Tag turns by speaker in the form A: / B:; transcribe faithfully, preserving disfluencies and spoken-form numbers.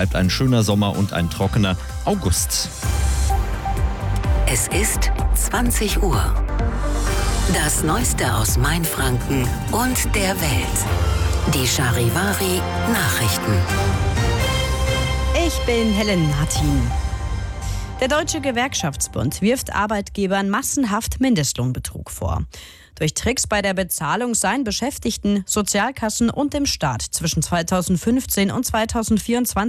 A: bleibt ein schöner Sommer und ein trockener August.
B: Es ist zwanzig Uhr. Das Neueste aus Mainfranken und der Welt. Die Charivari Nachrichten.
C: Ich bin Helen Martin. Der Deutsche Gewerkschaftsbund wirft Arbeitgebern massenhaft Mindestlohnbetrug vor. Durch Tricks bei der Bezahlung seien Beschäftigten, Sozialkassen und dem Staat zwischen zweitausendfünfzehn und zweitausendvierundzwanzig